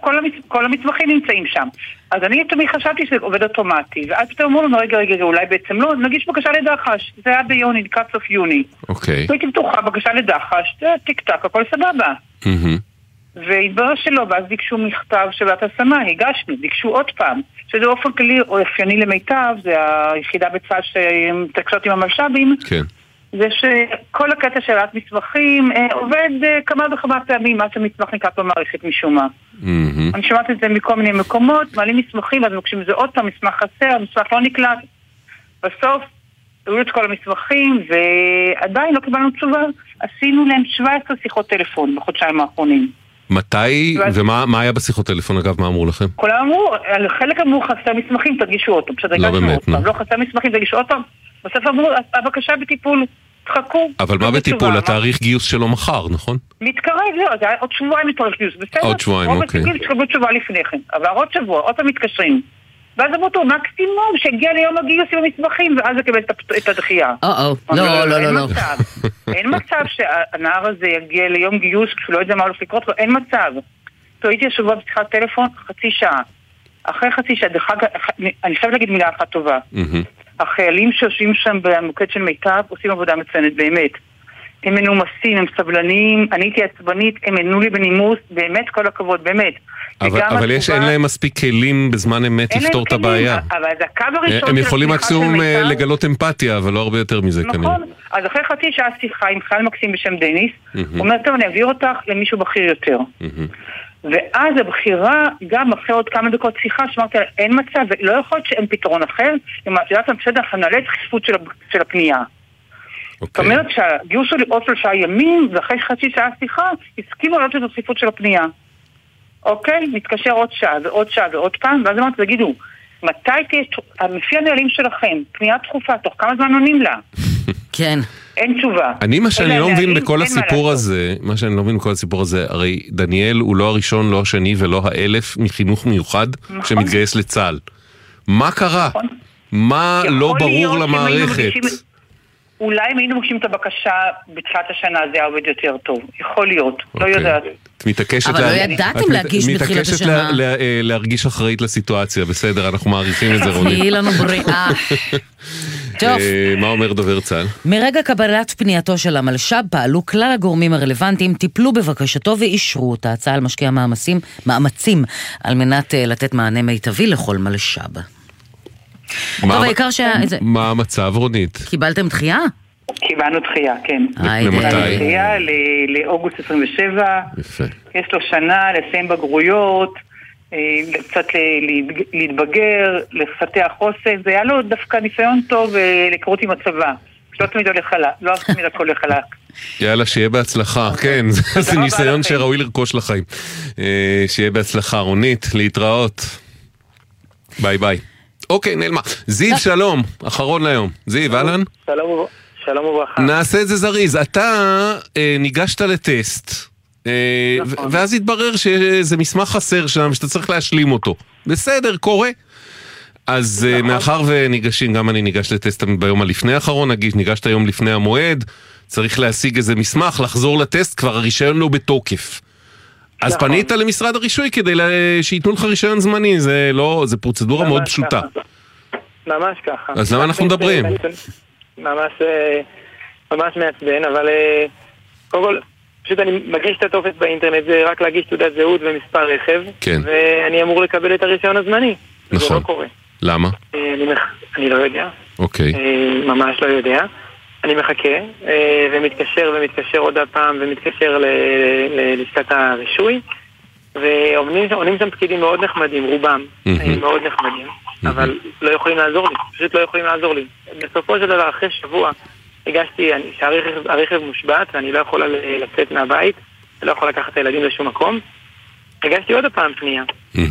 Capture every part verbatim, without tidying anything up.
כל, המצ... כל המצמחים נמצאים שם. אז אני תמיד חשבתי שזה עובד אוטומטי, ואז פתאום אמרו לנו, רגע, רגע, אולי בעצם לא, נגיש בקשה לדחש. זה היה ביוני, לקראת סוף יוני. אוקיי. והייתי בטוחה, בקשה לדחש, זה טיק-טק, הכל סבבה. והתברר שלא, ואז ביקשו מכתב של ועדת השמה, הגשנו, ביקשו עוד פעם, שזה אופן כללי או אופייני למיטב, זה היחידה בצד שמתקשות עם המלש"בים, כן. זה שכל הקטע של העלאת מסמכים אה, עובד אה, כמה וכמה פעמים, מה שמסמך נקרא במערכת משום מה. Mm-hmm. אני שמעתי את זה מכל מיני מקומות, מעלים מסמכים, אז מבקשים את זה עוד פעם, מסמך חסר, מסמך לא נקלט. בסוף, היו את כל המסמכים, ועדיין לא קיבלנו תשובה. עשינו להם שבע עשרה שיחות טלפון בחודשיים האחרונים. מתי, ומה מה היה בשיחות טלפון, אגב, מה אמרו לכם? כולם אמרו, חלק אמרו חסר מסמכים, תגישו עוד פעם. לא באמת, מה? לא חסר מסמכים, תגישו עוד פעם. בסוף אמרו, הבקשה בטיפול, תחכו. אבל מה בטיפול? התאריך גיוס שלו מחר, נכון? מתקרב, לא, זה היה עוד שבועיים מתאריך גיוס, בסדר? עוד שבועיים, אוקיי. רוב הסיכויים תקבלו תשובה לפני כן, אבל עוד שבוע, עוד פעם מתקשרים. ואז אמרו אותו, מקסימום שהגיע ליום הגיוס עם המסמכים, ואז יקבל את הדחייה. או-או, לא, לא, לא, לא. אין מצב שהנער הזה יגיע ליום גיוס, כשהוא לא יודע מה הולך לקרות לו, אין מצב. הייתי השבוע בשיחת טלפון חצי שעה. אחרי חצי שעה, אני חייב להגיד מילה אחת טובה. החיילים שיושבים שם במוקד של מיטב עושים עבודה מצוינת, באמת. הם מנומסים, הם סבלניים, אני הייתי עצבנית, הם ענו לי בנימוס, באמת כל הכבוד, באמת. אבל, אבל יש, אין להם מספיק כלים בזמן אמת לפתור את הבעיה. אבל זה הקו הראשון הם יכולים מקסימום לגלות אמפתיה, אבל לא הרבה יותר מזה כנראה. נכון, אז אחרי חצי שעה שיחה עם חייל מקסים בשם דניס, הוא אומר, טוב, אני אעביר אותך למישהו בכיר יותר. ואז הבחירה, גם אחרי עוד כמה דקות שיחה, שאמרתי, אין מצב, ולא יכול להיות שאין פתרון אחר, אם את יודעת, בסדר, אנחנו נעלה את חשיפות של הפנייה. זאת אומרת שהגיוס שלי עוד שלושה ימים, ואחרי חצי שעה שיחה, הסכימו לעלות את הדחיפות של הפנייה. אוקיי? מתקשר עוד שעה ועוד שעה ועוד פעם, ואז אמרתי, תגידו, מתי תהיה, לפי הנהלים שלכם, פנייה דחופה, תוך כמה זמן עונים לה? כן. אין תשובה. אני, מה שאני לא מבין בכל הסיפור הזה, מה שאני לא מבין בכל הסיפור הזה, הרי דניאל הוא לא הראשון, לא השני ולא האלף מחינוך מיוחד שמתגייס לצה"ל. מה קרה? מה לא ברור למערכת? אולי אם היינו מגשים את הבקשה בתחילת השנה זה היה עובד יותר טוב. יכול להיות, לא יודעת. אבל לא ידעתם להגיש בתחילת השנה. מתעקשת להרגיש אחראית לסיטואציה, בסדר, אנחנו מעריכים את זה, רוני. תהי לנו בריאה. טוב. מה אומר דובר צה"ל? מרגע קבלת פנייתו של המלש"ב פעלו כלל הגורמים הרלוונטיים, טיפלו בבקשתו ואישרו אותה. צה"ל משקיע מאמצים, מאמצים על מנת לתת מענה מיטבי לכל מלש"ב. מה המצב, רונית? קיבלתם דחייה? קיבלנו דחייה, כן. למתי? דחייה לאוגוסט עשרים ושבע. יפה. יש לו שנה לסיים בגרויות, קצת להתבגר, לפתח חוסן. זה היה לו דווקא ניסיון טוב לקרות עם הצבא. לא תמיד הולך חלק, לא תמיד הכל הולך חלק. יאללה, שיהיה בהצלחה. כן, זה ניסיון שראוי לרכוש לחיים. שיהיה בהצלחה, רונית, להתראות. ביי ביי. אוקיי, נעלמה. זיו, שלום, אחרון להיום. זיו, אהלן? שלום, שלום וברכה. נעשה את זה זריז. אתה אה, ניגשת לטסט, אה, נכון. ו- ואז התברר שזה מסמך חסר שם, שאתה צריך להשלים אותו. בסדר, קורה. אז נכון. אה, מאחר וניגשים, גם אני ניגש לטסט ביום הלפני האחרון, נגיש, ניגשת היום לפני המועד, צריך להשיג איזה מסמך, לחזור לטסט, כבר הרישיון לא בתוקף. אז נכון. פנית למשרד הרישוי כדי שייתנו לך רישיון זמני, זה לא, זה פרוצדורה מאוד פשוטה. ממש ככה. אז למה אנחנו מדברים? ממש, ממש מעצבן, אבל קודם כל, פשוט אני מגיש את הטופס באינטרנט, זה רק להגיש תעודת זהות ומספר רכב, כן. ואני אמור לקבל את הרישיון הזמני. נכון. זה לא קורה. למה? אני, אני לא יודע. אוקיי. ממש לא יודע. אני מחכה, ומתקשר ומתקשר עוד הפעם, ומתקשר ללשכת הרישוי, ועונים שם פקידים מאוד נחמדים, רובם, מאוד נחמדים, אבל לא יכולים לעזור לי, פשוט לא יכולים לעזור לי. בסופו של דבר, אחרי שבוע, הגשתי שהרכב מושבת, ואני לא יכולה לצאת מהבית, אני לא יכולה לקחת את הילדים לשום מקום, הגשתי עוד הפעם פנייה.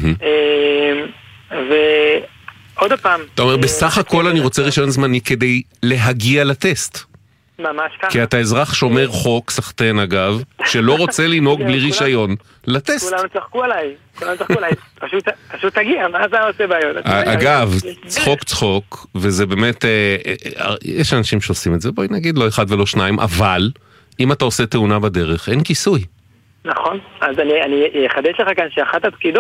ועוד הפעם... אתה אומר, בסך הכל אני רוצה רישיון זמני כדי להגיע לטסט. ממש ככה. כי אתה אזרח שומר חוק, סחטן אגב, שלא רוצה לנהוג בלי רישיון לטסט. כולם צחקו עליי, כולם צחקו עליי. פשוט תגיע, מה אתה עושה בעיות? אגב, צחוק צחוק, וזה באמת, יש אנשים שעושים את זה, בואי נגיד לא אחד ולא שניים, אבל אם אתה עושה תאונה בדרך, אין כיסוי. נכון, אז אני אחדש לך כאן שאחת הפקידות